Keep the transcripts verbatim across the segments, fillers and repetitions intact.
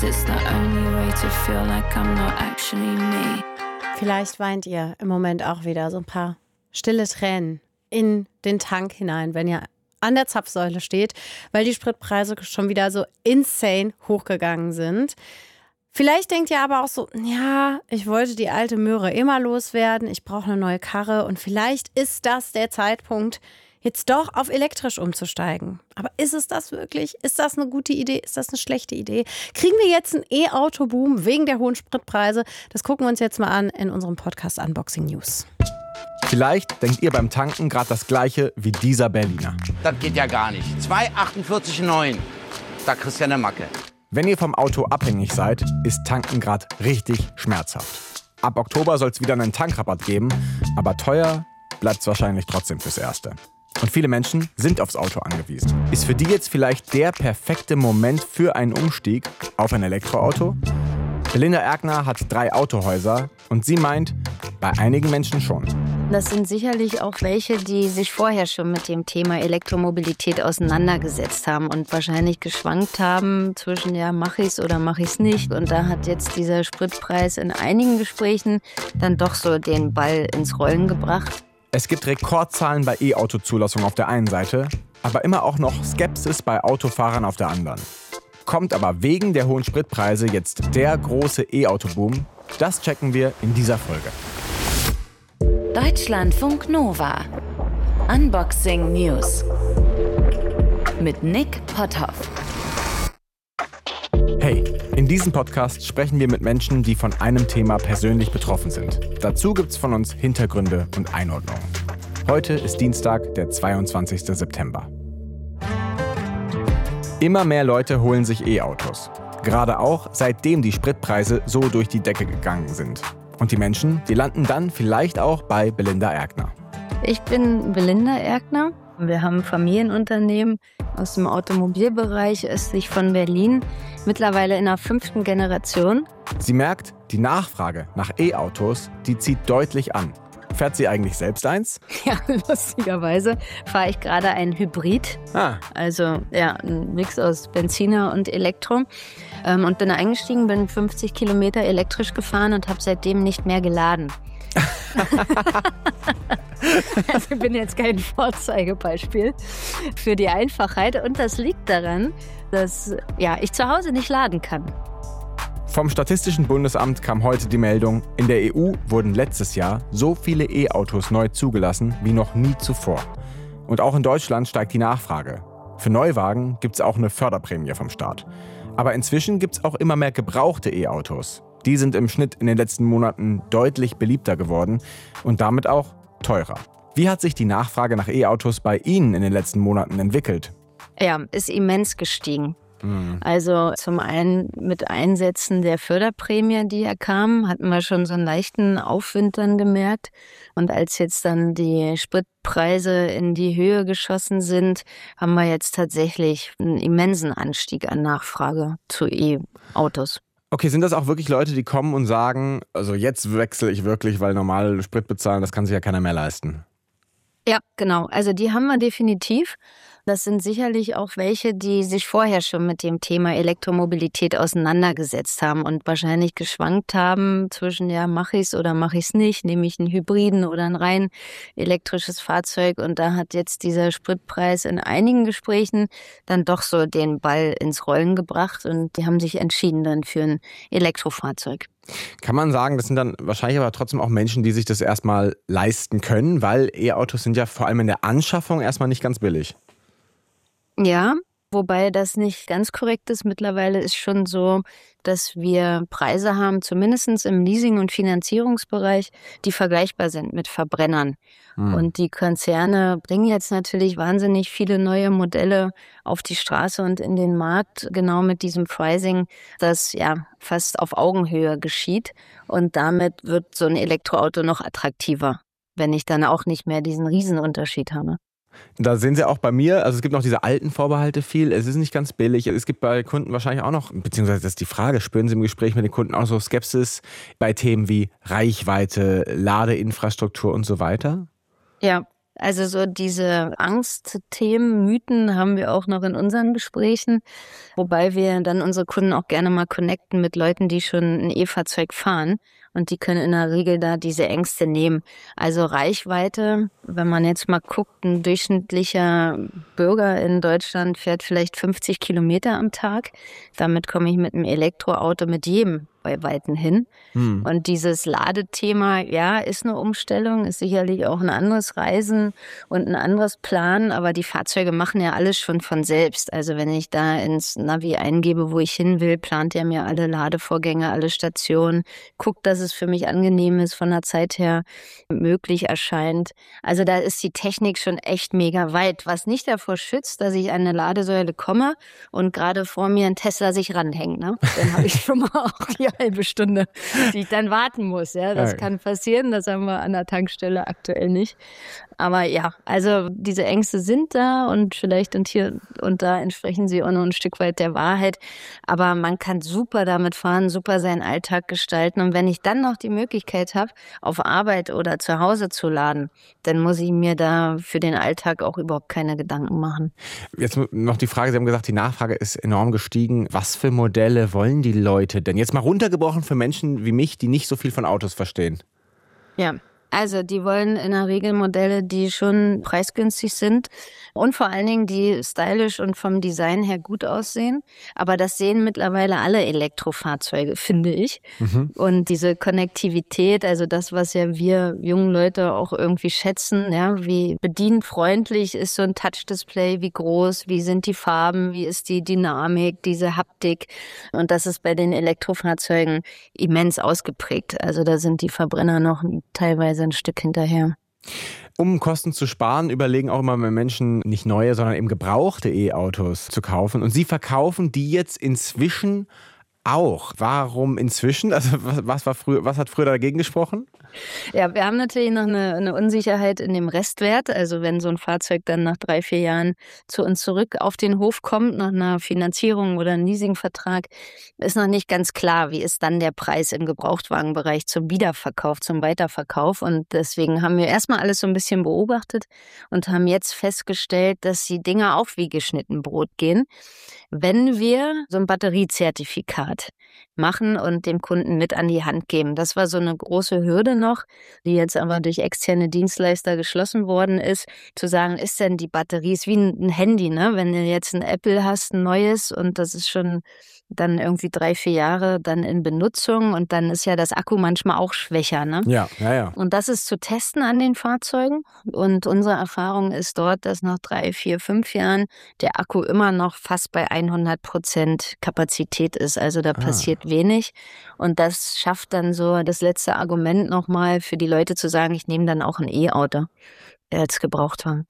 It's the only way to feel like I'm not actually me. Vielleicht weint ihr im Moment auch wieder so ein paar stille Tränen in den Tank hinein, wenn ihr an der Zapfsäule steht, weil die Spritpreise schon wieder so insane hochgegangen sind. Vielleicht denkt ihr aber auch so, ja, ich wollte die alte Möhre immer loswerden, ich brauche eine neue Karre und vielleicht ist das der Zeitpunkt, jetzt doch auf elektrisch umzusteigen. Aber ist es das wirklich? Ist das eine gute Idee? Ist das eine schlechte Idee? Kriegen wir jetzt einen E-Auto-Boom wegen der hohen Spritpreise? Das gucken wir uns jetzt mal an in unserem Podcast Unboxing News. Vielleicht denkt ihr beim Tanken gerade das Gleiche wie dieser Berliner. Das geht ja gar nicht. zwei achtundvierzig neun. Da kriegst du ja eine Macke. Wenn ihr vom Auto abhängig seid, ist Tanken gerade richtig schmerzhaft. Ab Oktober soll es wieder einen Tankrabatt geben, aber teuer bleibt es wahrscheinlich trotzdem fürs Erste. Und viele Menschen sind aufs Auto angewiesen. Ist für die jetzt vielleicht der perfekte Moment für einen Umstieg auf ein Elektroauto? Belinda Erkner hat drei Autohäuser und sie meint, bei einigen Menschen schon. Das sind sicherlich auch welche, die sich vorher schon mit dem Thema Elektromobilität auseinandergesetzt haben und wahrscheinlich geschwankt haben zwischen, ja, mache ich es oder mache ich es nicht. Und da hat jetzt dieser Spritpreis in einigen Gesprächen dann doch so den Ball ins Rollen gebracht. Es gibt Rekordzahlen bei E-Auto-Zulassung auf der einen Seite, aber immer auch noch Skepsis bei Autofahrern auf der anderen. Kommt aber wegen der hohen Spritpreise jetzt der große E-Auto-Boom? Das checken wir in dieser Folge. Deutschlandfunk Nova. Unboxing News. Mit Nick Potthoff. Hey, in diesem Podcast sprechen wir mit Menschen, die von einem Thema persönlich betroffen sind. Dazu gibt's von uns Hintergründe und Einordnungen. Heute ist Dienstag, der zweiundzwanzigster September. Immer mehr Leute holen sich E-Autos. Gerade auch, seitdem die Spritpreise so durch die Decke gegangen sind. Und die Menschen, die landen dann vielleicht auch bei Belinda Erkner. Ich bin Belinda Erkner. Wir haben ein Familienunternehmen aus dem Automobilbereich östlich von Berlin, mittlerweile in der fünften Generation. Sie merkt, die Nachfrage nach E-Autos, die zieht deutlich an. Fährt sie eigentlich selbst eins? Ja, lustigerweise fahre ich gerade einen Hybrid. Ah. Also ja, ein Mix aus Benziner und Elektro. Ähm, und bin eingestiegen, bin fünfzig Kilometer elektrisch gefahren und habe seitdem nicht mehr geladen. Also ich bin jetzt kein Vorzeigebeispiel für die Einfachheit. Und das liegt daran, dass ja, ich zu Hause nicht laden kann. Vom Statistischen Bundesamt kam heute die Meldung, in der E U wurden letztes Jahr so viele E-Autos neu zugelassen wie noch nie zuvor. Und auch in Deutschland steigt die Nachfrage. Für Neuwagen gibt es auch eine Förderprämie vom Staat. Aber inzwischen gibt es auch immer mehr gebrauchte E-Autos. Die sind im Schnitt in den letzten Monaten deutlich beliebter geworden und damit auch teurer. Wie hat sich die Nachfrage nach E-Autos bei Ihnen in den letzten Monaten entwickelt? Ja, ist immens gestiegen. Also zum einen mit Einsätzen der Förderprämie, die ja kamen, hatten wir schon so einen leichten Aufwind dann gemerkt. Und als jetzt dann die Spritpreise in die Höhe geschossen sind, haben wir jetzt tatsächlich einen immensen Anstieg an Nachfrage zu E-Autos. Okay, sind das auch wirklich Leute, die kommen und sagen, also jetzt wechsle ich wirklich, weil normal Sprit bezahlen, das kann sich ja keiner mehr leisten? Ja, genau. Also die haben wir definitiv. Das sind sicherlich auch welche, die sich vorher schon mit dem Thema Elektromobilität auseinandergesetzt haben und wahrscheinlich geschwankt haben zwischen, ja, mache ich es oder mache ich es nicht, nehme ich einen Hybriden oder ein rein elektrisches Fahrzeug. Und da hat jetzt dieser Spritpreis in einigen Gesprächen dann doch so den Ball ins Rollen gebracht und die haben sich entschieden dann für ein Elektrofahrzeug. Kann man sagen, das sind dann wahrscheinlich aber trotzdem auch Menschen, die sich das erstmal leisten können, weil E-Autos sind ja vor allem in der Anschaffung erstmal nicht ganz billig. Ja, wobei das nicht ganz korrekt ist. Mittlerweile ist schon so, dass wir Preise haben, zumindest im Leasing- und Finanzierungsbereich, die vergleichbar sind mit Verbrennern. Hm. Und die Konzerne bringen jetzt natürlich wahnsinnig viele neue Modelle auf die Straße und in den Markt, genau mit diesem Pricing, das ja fast auf Augenhöhe geschieht. Und damit wird so ein Elektroauto noch attraktiver, wenn ich dann auch nicht mehr diesen Riesenunterschied habe. Da sehen Sie auch bei mir, also es gibt noch diese alten Vorbehalte viel, es ist nicht ganz billig, es gibt bei Kunden wahrscheinlich auch noch, beziehungsweise das ist die Frage, spüren Sie im Gespräch mit den Kunden auch so Skepsis bei Themen wie Reichweite, Ladeinfrastruktur und so weiter? Ja, Also so diese Angstthemen, Mythen haben wir auch noch in unseren Gesprächen, wobei wir dann unsere Kunden auch gerne mal connecten mit Leuten, die schon ein E-Fahrzeug fahren. Und die können in der Regel da diese Ängste nehmen. Also Reichweite, wenn man jetzt mal guckt, ein durchschnittlicher Bürger in Deutschland fährt vielleicht fünfzig Kilometer am Tag. Damit komme ich mit einem Elektroauto mit jedem bei Weitem hin. Hm. Und dieses Ladethema, ja, ist eine Umstellung, ist sicherlich auch ein anderes Reisen und ein anderes Plan, aber die Fahrzeuge machen ja alles schon von selbst. Also wenn ich da ins Navi eingebe, wo ich hin will, plant er mir alle Ladevorgänge, alle Stationen, guckt, dass es für mich angenehm ist, von der Zeit her möglich erscheint. Also da ist die Technik schon echt mega weit, was nicht davor schützt, dass ich an eine Ladesäule komme und gerade vor mir ein Tesla sich ranhängt. Ne? Dann habe ich schon mal auch die halbe Stunde, die ich dann warten muss. Ja, das kann passieren, das haben wir an der Tankstelle aktuell nicht. Aber ja, also diese Ängste sind da und vielleicht und hier und da entsprechen sie auch noch ein Stück weit der Wahrheit. Aber man kann super damit fahren, super seinen Alltag gestalten. Und wenn ich dann noch die Möglichkeit habe, auf Arbeit oder zu Hause zu laden, dann muss ich mir da für den Alltag auch überhaupt keine Gedanken machen. Jetzt noch die Frage, Sie haben gesagt, die Nachfrage ist enorm gestiegen. Was für Modelle wollen die Leute denn? Jetzt mal runtergebrochen für Menschen wie mich, die nicht so viel von Autos verstehen. Ja. Also die wollen in der Regel Modelle, die schon preisgünstig sind und vor allen Dingen die stylisch und vom Design her gut aussehen. Aber das sehen mittlerweile alle Elektrofahrzeuge, finde ich. Mhm. Und diese Konnektivität, also das, was ja wir jungen Leute auch irgendwie schätzen, ja, wie bedienfreundlich ist so ein Touch-Display, wie groß, wie sind die Farben, wie ist die Dynamik, diese Haptik. Und das ist bei den Elektrofahrzeugen immens ausgeprägt. Also da sind die Verbrenner noch teilweise ein Stück hinterher. Um Kosten zu sparen, überlegen auch immer mehr Menschen, nicht neue, sondern eben gebrauchte E-Autos zu kaufen. Und Sie verkaufen die jetzt inzwischen auch. Warum inzwischen? Also was, war früher, was hat früher dagegen gesprochen? Ja, wir haben natürlich noch eine, eine Unsicherheit in dem Restwert. Also wenn so ein Fahrzeug dann nach drei, vier Jahren zu uns zurück auf den Hof kommt, nach einer Finanzierung oder einem Leasingvertrag, ist noch nicht ganz klar, wie ist dann der Preis im Gebrauchtwagenbereich zum Wiederverkauf, zum Weiterverkauf. Und deswegen haben wir erstmal alles so ein bisschen beobachtet und haben jetzt festgestellt, dass die Dinger auch wie geschnitten Brot gehen, wenn wir so ein Batteriezertifikat machen und dem Kunden mit an die Hand geben. Das war so eine große Hürde noch, die jetzt aber durch externe Dienstleister geschlossen worden ist, zu sagen, ist denn die Batterie, ist wie ein Handy, ne? Wenn du jetzt ein Apple hast, ein neues und das ist schon dann irgendwie drei, vier Jahre dann in Benutzung und dann ist ja das Akku manchmal auch schwächer, ne? Ja, ja, ja. Und das ist zu testen an den Fahrzeugen und unsere Erfahrung ist dort, dass nach drei, vier, fünf Jahren der Akku immer noch fast bei hundert Prozent Kapazität ist. Also da passiert ah. wenig und das schafft dann so das letzte Argument nochmal für die Leute zu sagen, ich nehme dann auch ein E-Auto als Gebrauchtwagen.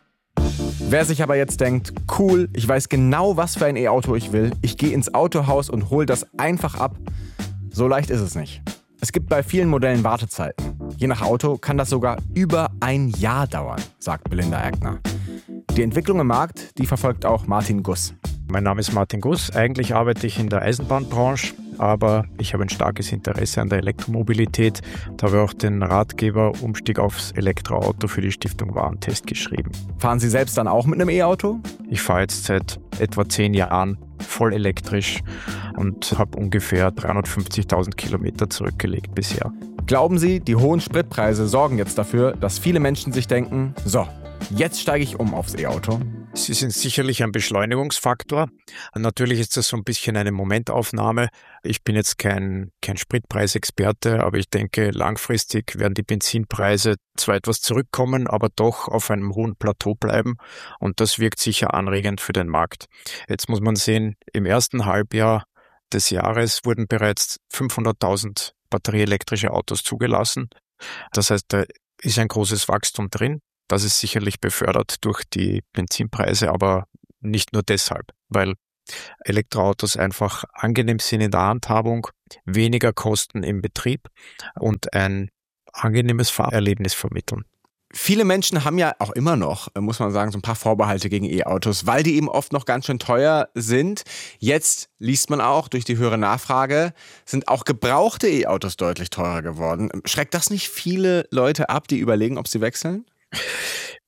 Wer sich aber jetzt denkt, cool, ich weiß genau, was für ein E-Auto ich will, ich gehe ins Autohaus und hole das einfach ab, so leicht ist es nicht. Es gibt bei vielen Modellen Wartezeiten. Je nach Auto kann das sogar über ein Jahr dauern, sagt Belinda Egner. Die Entwicklung im Markt, die verfolgt auch Martin Guss. Mein Name ist Martin Guss. Eigentlich arbeite ich in der Eisenbahnbranche, aber ich habe ein starkes Interesse an der Elektromobilität und habe auch den Ratgeber Umstieg aufs Elektroauto für die Stiftung Warentest geschrieben. Fahren Sie selbst dann auch mit einem E-Auto? Ich fahre jetzt seit etwa zehn Jahren voll elektrisch und habe ungefähr dreihundertfünfzigtausend Kilometer zurückgelegt bisher. Glauben Sie, die hohen Spritpreise sorgen jetzt dafür, dass viele Menschen sich denken, so, jetzt steige ich um aufs E-Auto? Sie sind sicherlich ein Beschleunigungsfaktor. Natürlich ist das so ein bisschen eine Momentaufnahme. Ich bin jetzt kein, kein Spritpreisexperte, aber ich denke, langfristig werden die Benzinpreise zwar etwas zurückkommen, aber doch auf einem hohen Plateau bleiben. Und das wirkt sicher anregend für den Markt. Jetzt muss man sehen, im ersten Halbjahr des Jahres wurden bereits fünfhunderttausend batterieelektrische Autos zugelassen. Das heißt, da ist ein großes Wachstum drin. Das ist sicherlich befördert durch die Benzinpreise, aber nicht nur deshalb, weil Elektroautos einfach angenehm sind in der Handhabung, weniger Kosten im Betrieb und ein angenehmes Fahrerlebnis vermitteln. Viele Menschen haben ja auch immer noch, muss man sagen, so ein paar Vorbehalte gegen E-Autos, weil die eben oft noch ganz schön teuer sind. Jetzt liest man auch, durch die höhere Nachfrage sind auch gebrauchte E-Autos deutlich teurer geworden. Schreckt das nicht viele Leute ab, die überlegen, ob sie wechseln?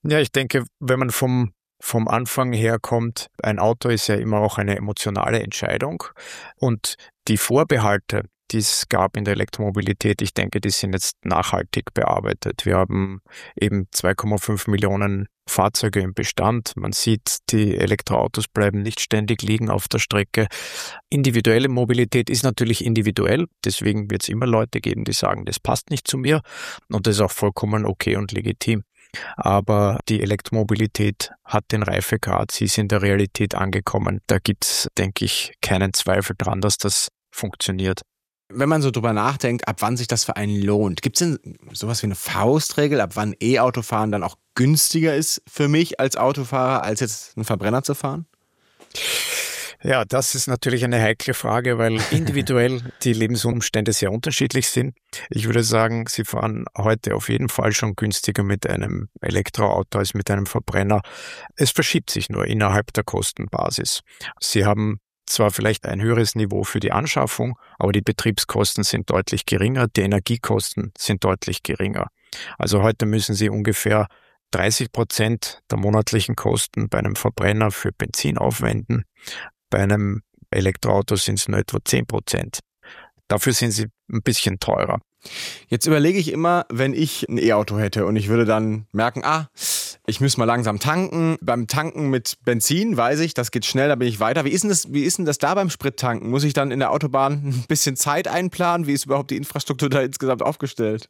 Ja, ich denke, wenn man vom, vom Anfang her kommt, ein Auto ist ja immer auch eine emotionale Entscheidung. Und die Vorbehalte, die es gab in der Elektromobilität, ich denke, die sind jetzt nachhaltig bearbeitet. Wir haben eben zwei Komma fünf Millionen Fahrzeuge im Bestand. Man sieht, die Elektroautos bleiben nicht ständig liegen auf der Strecke. Individuelle Mobilität ist natürlich individuell. Deswegen wird es immer Leute geben, die sagen, das passt nicht zu mir. Und das ist auch vollkommen okay und legitim. Aber die Elektromobilität hat den Reifegrad. Sie ist in der Realität angekommen. Da gibt es, denke ich, keinen Zweifel dran, dass das funktioniert. Wenn man so drüber nachdenkt, ab wann sich das für einen lohnt, gibt es denn sowas wie eine Faustregel, ab wann E-Autofahren dann auch günstiger ist für mich als Autofahrer, als jetzt einen Verbrenner zu fahren? Ja, das ist natürlich eine heikle Frage, weil individuell die Lebensumstände sehr unterschiedlich sind. Ich würde sagen, Sie fahren heute auf jeden Fall schon günstiger mit einem Elektroauto als mit einem Verbrenner. Es verschiebt sich nur innerhalb der Kostenbasis. Sie haben zwar vielleicht ein höheres Niveau für die Anschaffung, aber die Betriebskosten sind deutlich geringer, die Energiekosten sind deutlich geringer. Also heute müssen Sie ungefähr dreißig Prozent der monatlichen Kosten bei einem Verbrenner für Benzin aufwenden. Bei einem Elektroauto sind es nur etwa zehn Prozent. Dafür sind sie ein bisschen teurer. Jetzt überlege ich immer, wenn ich ein E-Auto hätte und ich würde dann merken, ah, ich muss mal langsam tanken. Beim Tanken mit Benzin weiß ich, das geht schnell, da bin ich weiter. Wie ist denn das, wie ist denn das da beim Sprittanken? Muss ich dann in der Autobahn ein bisschen Zeit einplanen? Wie ist überhaupt die Infrastruktur da insgesamt aufgestellt?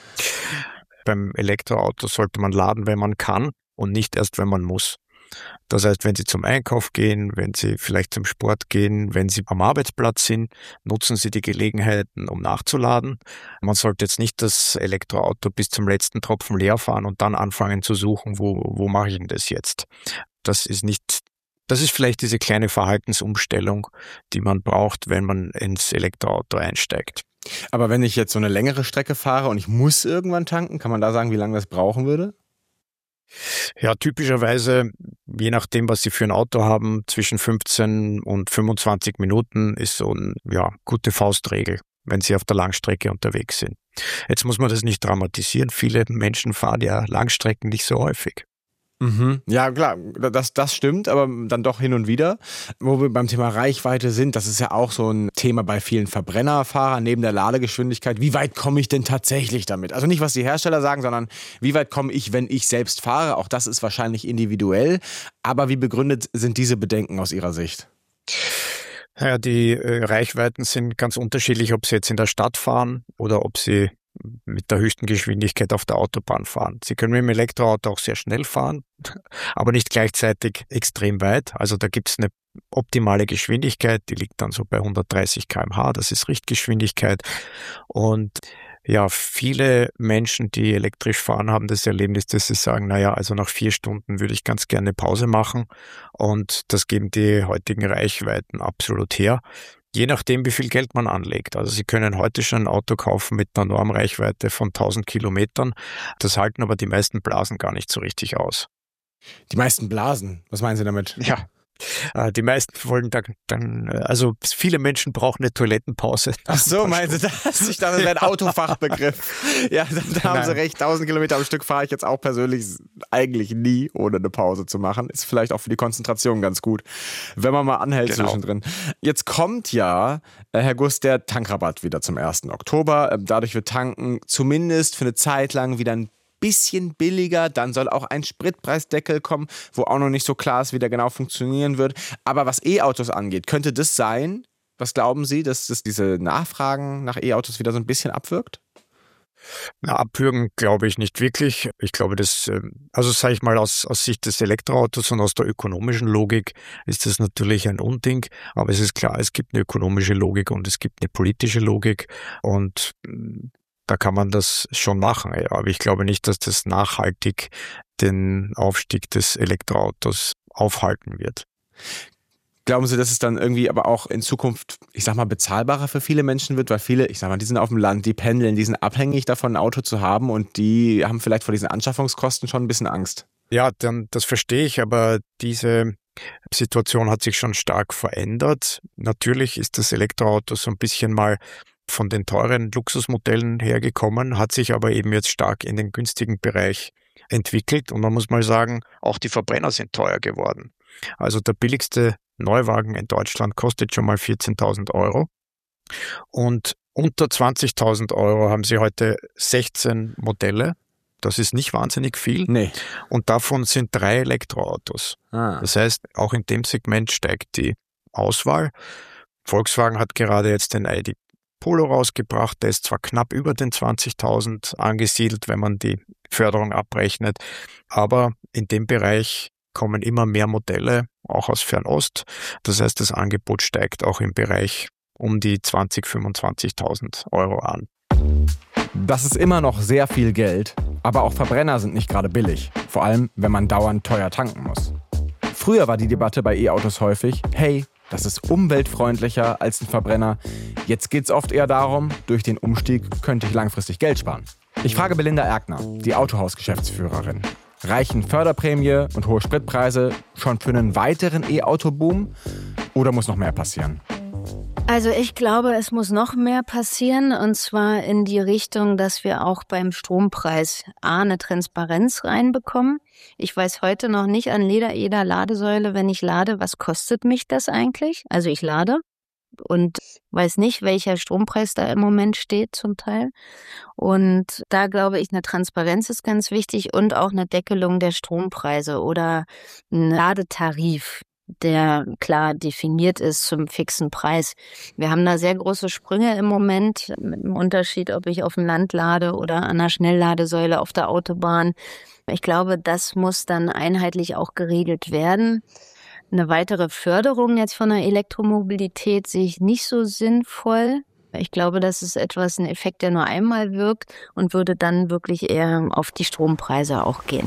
Beim Elektroauto sollte man laden, wenn man kann und nicht erst, wenn man muss. Das heißt, wenn Sie zum Einkauf gehen, wenn Sie vielleicht zum Sport gehen, wenn Sie am Arbeitsplatz sind, nutzen Sie die Gelegenheiten, um nachzuladen. Man sollte jetzt nicht das Elektroauto bis zum letzten Tropfen leer fahren und dann anfangen zu suchen, wo, wo mache ich denn das jetzt? Das ist nicht, das ist vielleicht diese kleine Verhaltensumstellung, die man braucht, wenn man ins Elektroauto einsteigt. Aber wenn ich jetzt so eine längere Strecke fahre und ich muss irgendwann tanken, kann man da sagen, wie lange das brauchen würde? Ja, typischerweise, je nachdem, was Sie für ein Auto haben, zwischen fünfzehn und fünfundzwanzig Minuten ist so eine ja, gute Faustregel, wenn Sie auf der Langstrecke unterwegs sind. Jetzt muss man das nicht dramatisieren. Viele Menschen fahren ja Langstrecken nicht so häufig. Mhm. Ja, klar, das, das stimmt, aber dann doch hin und wieder. Wo wir beim Thema Reichweite sind, das ist ja auch so ein Thema bei vielen Verbrennerfahrern neben der Ladegeschwindigkeit. Wie weit komme ich denn tatsächlich damit? Also nicht, was die Hersteller sagen, sondern wie weit komme ich, wenn ich selbst fahre? Auch das ist wahrscheinlich individuell. Aber wie begründet sind diese Bedenken aus Ihrer Sicht? Ja, die äh, Reichweiten sind ganz unterschiedlich, ob Sie jetzt in der Stadt fahren oder ob Sie mit der höchsten Geschwindigkeit auf der Autobahn fahren. Sie können mit dem Elektroauto auch sehr schnell fahren, aber nicht gleichzeitig extrem weit. Also da gibt es eine optimale Geschwindigkeit, die liegt dann so bei hundertdreißig Kilometer pro Stunde. Das ist Richtgeschwindigkeit. Und ja, viele Menschen, die elektrisch fahren, haben das Erlebnis, dass sie sagen, naja, also nach vier Stunden würde ich ganz gerne Pause machen. Und das geben die heutigen Reichweiten absolut her. Je nachdem, wie viel Geld man anlegt. Also Sie können heute schon ein Auto kaufen mit einer Normreichweite von tausend Kilometern. Das halten aber die meisten Blasen gar nicht so richtig aus. Die meisten Blasen? Was meinen Sie damit? Ja. Die meisten wollen dann, dann, also viele Menschen brauchen eine Toilettenpause. Ach so, meinen Sie das? Ich dachte, das wäre ein Autofachbegriff. Ja, da, da haben Sie recht. tausend Kilometer am Stück fahre ich jetzt auch persönlich eigentlich nie, ohne eine Pause zu machen. Ist vielleicht auch für die Konzentration ganz gut, wenn man mal anhält genau. Zwischendrin. Jetzt kommt ja, Herr Guss, der Tankrabatt wieder zum ersten Oktober. Dadurch wird Tanken zumindest für eine Zeit lang wieder ein bisschen billiger, dann soll auch ein Spritpreisdeckel kommen, wo auch noch nicht so klar ist, wie der genau funktionieren wird. Aber was E-Autos angeht, könnte das sein, was glauben Sie, dass das diese Nachfragen nach E-Autos wieder so ein bisschen abwirkt? Na, abwürgen glaube ich nicht wirklich. Ich glaube, das, also sage ich mal, aus, aus Sicht des Elektroautos und aus der ökonomischen Logik ist das natürlich ein Unding. Aber es ist klar, es gibt eine ökonomische Logik und es gibt eine politische Logik und da kann man das schon machen, aber ich glaube nicht, dass das nachhaltig den Aufstieg des Elektroautos aufhalten wird. Glauben Sie, dass es dann irgendwie aber auch in Zukunft, ich sag mal, bezahlbarer für viele Menschen wird? Weil viele, ich sag mal, die sind auf dem Land, die pendeln, die sind abhängig davon, ein Auto zu haben und die haben vielleicht vor diesen Anschaffungskosten schon ein bisschen Angst. Ja, dann, das verstehe ich, aber diese Situation hat sich schon stark verändert. Natürlich ist das Elektroauto so ein bisschen mal von den teuren Luxusmodellen hergekommen, hat sich aber eben jetzt stark in den günstigen Bereich entwickelt. Und man muss mal sagen, auch die Verbrenner sind teuer geworden. Also der billigste Neuwagen in Deutschland kostet schon mal vierzehntausend Euro. Und unter zwanzigtausend Euro haben sie heute sechzehn Modelle. Das ist nicht wahnsinnig viel. Nee. Und davon sind drei Elektroautos. Ah. Das heißt, auch in dem Segment steigt die Auswahl. Volkswagen hat gerade jetzt den I D Polo rausgebracht. Der ist zwar knapp über den zwanzigtausend angesiedelt, wenn man die Förderung abrechnet, aber in dem Bereich kommen immer mehr Modelle, auch aus Fernost. Das heißt, das Angebot steigt auch im Bereich um die zwanzigtausend, fünfundzwanzigtausend Euro an. Das ist immer noch sehr viel Geld, aber auch Verbrenner sind nicht gerade billig. Vor allem, wenn man dauernd teuer tanken muss. Früher war die Debatte bei E-Autos häufig, hey, das ist umweltfreundlicher als ein Verbrenner. Jetzt geht es oft eher darum, durch den Umstieg könnte ich langfristig Geld sparen. Ich frage Belinda Erkner, die Autohaus-Geschäftsführerin. Reichen Förderprämie und hohe Spritpreise schon für einen weiteren E-Auto-Boom? Oder muss noch mehr passieren? Also ich glaube, es muss noch mehr passieren, und zwar in die Richtung, dass wir auch beim Strompreis A, eine Transparenz reinbekommen. Ich weiß heute noch nicht an jeder, jeder Ladesäule, wenn ich lade, was kostet mich das eigentlich? Also ich lade und weiß nicht, welcher Strompreis da im Moment steht zum Teil. Und da glaube ich, eine Transparenz ist ganz wichtig und auch eine Deckelung der Strompreise oder ein Ladetarif, der klar definiert ist zum fixen Preis. Wir haben da sehr große Sprünge im Moment, mit dem Unterschied, ob ich auf dem Land lade oder an einer Schnellladesäule auf der Autobahn. Ich glaube, das muss dann einheitlich auch geregelt werden. Eine weitere Förderung jetzt von der Elektromobilität sehe ich nicht so sinnvoll. Ich glaube, das ist etwas, ein Effekt, der nur einmal wirkt und würde dann wirklich eher auf die Strompreise auch gehen.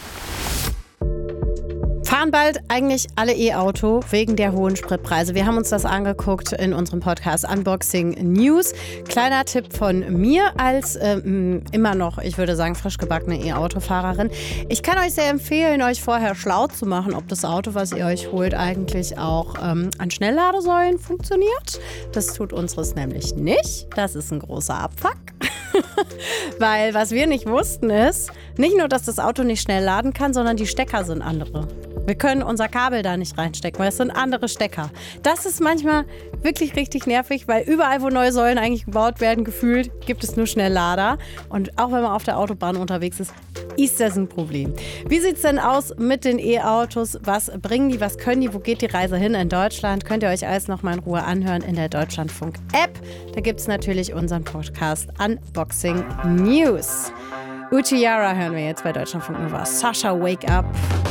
Fahren bald eigentlich alle E-Auto wegen der hohen Spritpreise. Wir haben uns das angeguckt in unserem Podcast Unboxing News. Kleiner Tipp von mir als ähm, immer noch, ich würde sagen, frisch gebackene E-Auto-Fahrerin. Ich kann euch sehr empfehlen, euch vorher schlau zu machen, ob das Auto, was ihr euch holt, eigentlich auch ähm, an Schnellladesäulen funktioniert. Das tut unseres nämlich nicht. Das ist ein großer Abfuck. Weil was wir nicht wussten ist, nicht nur, dass das Auto nicht schnell laden kann, sondern die Stecker sind andere. Wir können unser Kabel da nicht reinstecken, weil es sind andere Stecker. Das ist manchmal wirklich richtig nervig, weil überall, wo neue Säulen eigentlich gebaut werden, gefühlt, gibt es nur Schnelllader. Und auch wenn man auf der Autobahn unterwegs ist, ist das ein Problem. Wie sieht es denn aus mit den E-Autos? Was bringen die, was können die, wo geht die Reise hin in Deutschland? Könnt ihr euch alles nochmal in Ruhe anhören in der Deutschlandfunk-App. Da gibt es natürlich unseren Podcast Unboxing News. Uchiara hören wir jetzt bei Deutschlandfunk Nova. Sasha, Wake Up.